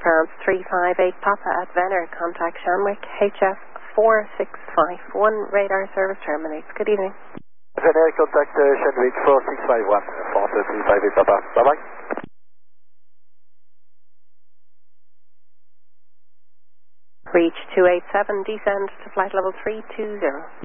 France 358 Papa at Venner, contact Shanwick, HF 4651, radar service terminates. Good evening. Venner, contact Shanwick 4651, France 358 Papa. Bye-bye. Reach 287, descend to flight level 320.